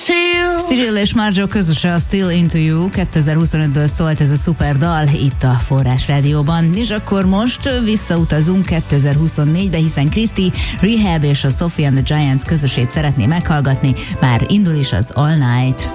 Cyril és Marjo közöse a Still Into You, 2025-ből szólt ez a szuper dal itt a Forrás Rádióban. És akkor most visszautazunk 2024-be, hiszen Kriszti Rehab és a Sophie and the Giants közösét szeretné meghallgatni. Már indul is az All Night.